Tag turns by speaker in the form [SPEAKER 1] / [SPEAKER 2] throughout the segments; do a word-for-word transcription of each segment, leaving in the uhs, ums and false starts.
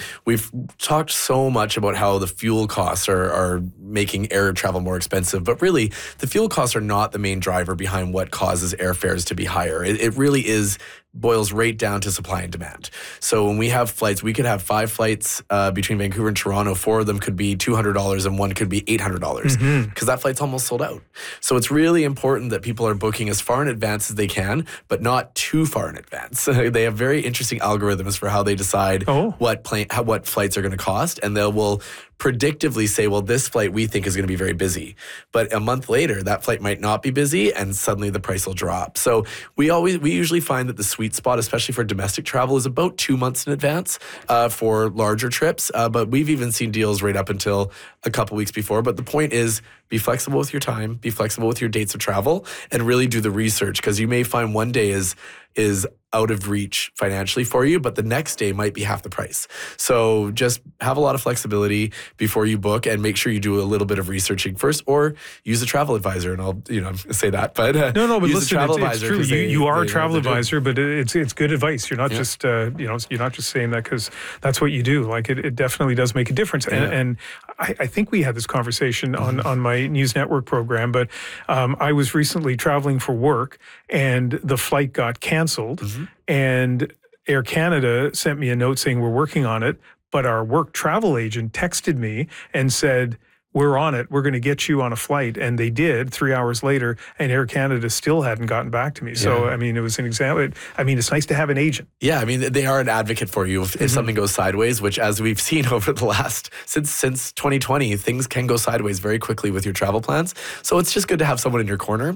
[SPEAKER 1] we've talked so much about how the fuel costs are, are making air travel more expensive, but really the fuel costs are not the main driver behind what causes airfares to be higher. It, it really is boils right down to supply and demand. So when we have flights, we could have five flights uh, between Vancouver and Toronto. Four of them could be two hundred dollars and one could be eight hundred dollars because mm-hmm. that flight's almost sold out. So it's really important that people are booking as far in advance as they can, but not too far in advance. They have very interesting algorithms for how they decide oh. what plane, how, what flights are going to cost, and they will predictively say, well, this flight we think is going to be very busy. But a month later, that flight might not be busy and suddenly the price will drop. So we always, we usually find that the sweet spot, especially for domestic travel, is about two months in advance uh, for larger trips. Uh, but we've even seen deals right up until a couple weeks before. But the point is, be flexible with your time, be flexible with your dates of travel, and really do the research, because you may find one day is is out of reach financially for you, but the next day might be half the price. So just have a lot of flexibility before you book, and make sure you do a little bit of researching first, or use a travel advisor. And I'll, you know, say that, but uh,
[SPEAKER 2] no, no, but
[SPEAKER 1] use
[SPEAKER 2] listen,
[SPEAKER 1] a travel
[SPEAKER 2] it's,
[SPEAKER 1] advisor.
[SPEAKER 2] it's true. You,
[SPEAKER 1] they,
[SPEAKER 2] you are
[SPEAKER 1] they
[SPEAKER 2] a travel advisor, but it's it's good advice. You're not yeah. just uh, you know, you're not just saying that because that's what you do. Like it, it definitely does make a difference. And, yeah. and I, I think we had this conversation on mm-hmm. on my News Network program, but um, I was recently traveling for work, and the flight got canceled. Mm-hmm. And Air Canada sent me a note saying we're working on it, but our work travel agent texted me and said, we're on it, we're going to get you on a flight. And they did three hours later, and Air Canada still hadn't gotten back to me. So, yeah. I mean, it was an example. I mean, it's nice to have an agent. Yeah, I mean, they are an advocate for you if, mm-hmm. if something goes sideways, which, as we've seen over the last, since since twenty twenty, things can go sideways very quickly with your travel plans. So it's just good to have someone in your corner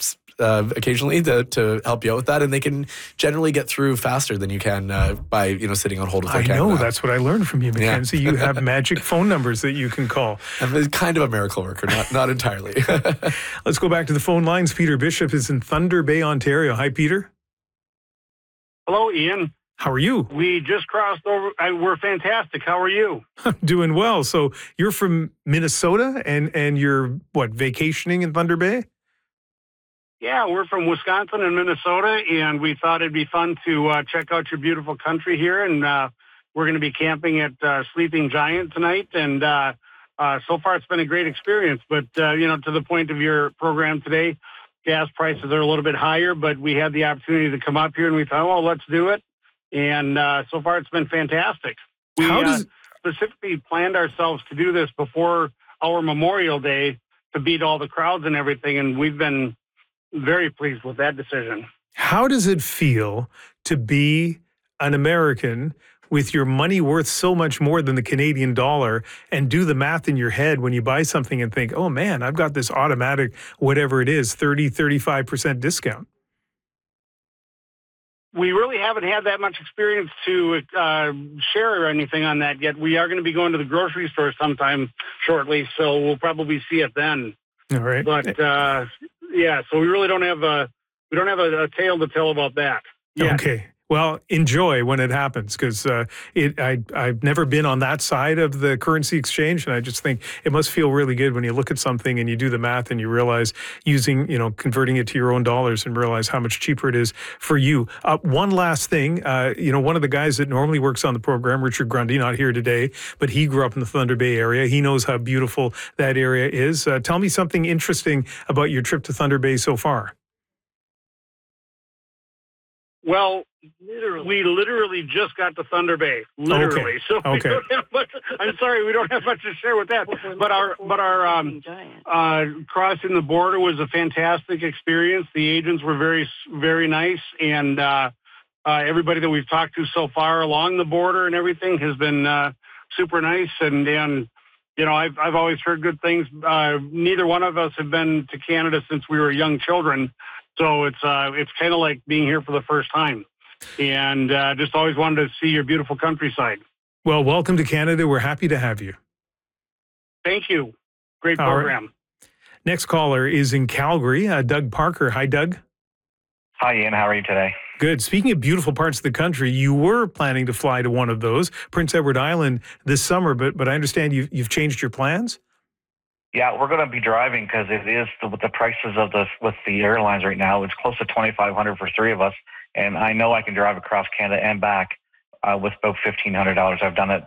[SPEAKER 2] Uh, occasionally to, to help you out with that, and they can generally get through faster than you can uh, by you know sitting on hold with Air Canada. I know, that's what I learned from you, Mackenzie. Yeah. You have magic phone numbers that you can call. I'm kind of a miracle worker, not not entirely. Let's go back to the phone lines. Peter Bishop is in Thunder Bay, Ontario. Hi, Peter.
[SPEAKER 3] Hello, Ian.
[SPEAKER 2] How are you?
[SPEAKER 3] We just crossed over. I, we're fantastic. How are you?
[SPEAKER 2] Doing well. So you're from Minnesota, and and you're what, vacationing in Thunder Bay?
[SPEAKER 3] Yeah, we're from Wisconsin and Minnesota, and we thought it'd be fun to uh, check out your beautiful country here. And uh, we're going to be camping at uh, Sleeping Giant tonight. And uh, uh, so far, it's been a great experience. But, uh, you know, to the point of your program today, gas prices are a little bit higher, but we had the opportunity to come up here, and we thought, well, let's do it. And uh, so far, it's been fantastic. We
[SPEAKER 2] How does...
[SPEAKER 3] uh, specifically planned ourselves to do this before our Memorial Day to beat all the crowds and everything, and we've been very pleased with that decision.
[SPEAKER 2] How does it feel to be an American with your money worth so much more than the Canadian dollar, and do the math in your head when you buy something and think, oh man, I've got this automatic, whatever it is, thirty, thirty-five percent discount?
[SPEAKER 3] We really haven't had that much experience to uh, share anything on that yet. We are going to be going to the grocery store sometime shortly, so we'll probably see it then.
[SPEAKER 2] All right.
[SPEAKER 3] But uh, yeah, so we really don't have a we don't have a, a tale to tell about that yet.
[SPEAKER 2] Okay. Well, enjoy when it happens, because uh, it I I've never been on that side of the currency exchange, and I just think it must feel really good when you look at something and you do the math and you realize using you know converting it to your own dollars and realize how much cheaper it is for you. Uh, one last thing, uh, you know, one of the guys that normally works on the program, Richard Grundy, not here today, but he grew up in the Thunder Bay area. He knows how beautiful that area is. Uh, tell me something interesting about your trip to Thunder Bay so far.
[SPEAKER 3] Well, literally. we literally just got to Thunder Bay, literally.
[SPEAKER 2] Okay.
[SPEAKER 3] So we
[SPEAKER 2] okay.
[SPEAKER 3] don't have much, I'm sorry, we don't have much to share with that. But our but our um, uh, crossing the border was a fantastic experience. The agents were very very nice, and uh, uh, everybody that we've talked to so far along the border and everything has been uh, super nice. And and you know, I've I've always heard good things. Uh, neither one of us have been to Canada since we were young children. So it's uh, it's kind of like being here for the first time, and uh, just always wanted to see your beautiful countryside.
[SPEAKER 2] Well, welcome to Canada. We're happy to have you.
[SPEAKER 3] Thank you. Great program. Right.
[SPEAKER 2] Next caller is in Calgary, uh, Doug Parker. Hi, Doug.
[SPEAKER 4] Hi, Ian. How are you today?
[SPEAKER 2] Good. Speaking of beautiful parts of the country, you were planning to fly to one of those, Prince Edward Island, this summer, but but I understand you've, you've changed your plans?
[SPEAKER 4] Yeah, we're going to be driving because it is the, with the prices of the with the airlines right now. It's close to twenty-five hundred dollars for three of us, and I know I can drive across Canada and back uh, with about fifteen hundred dollars. I've done it